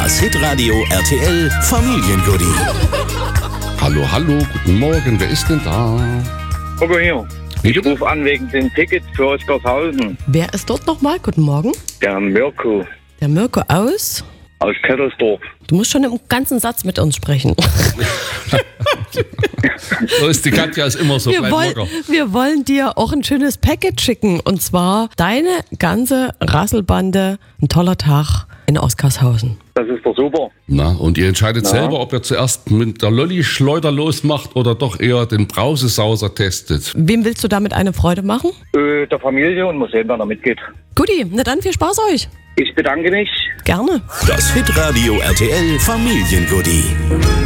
Das Hitradio RTL Familiengoodie. Hallo, guten Morgen, wer ist denn da? Hugo hier. Wie Ich bitte? rufe an wegen den Tickets für Oskarshausen. Wer ist dort nochmal? Guten Morgen. Der Mirko Der Mirko aus? aus Kettersdorf. Du musst schon im ganzen Satz mit uns sprechen. So ist die Katja, ist immer so, bleib locker. Wir wollen dir auch ein schönes Package schicken. Und zwar deine ganze Rasselbande. Ein toller Tag in Oskarshausen. Das ist doch super. Na, und ihr entscheidet selber, ob ihr zuerst mit der Lolli-Schleuder losmacht oder doch eher den Brausesauser testet. Wem willst du damit eine Freude machen? Der Familie und muss sehen, wer da mitgeht. Guti, na dann viel Spaß euch. Ich bedanke mich. Gerne. Das Hitradio RTL Familiengoodie.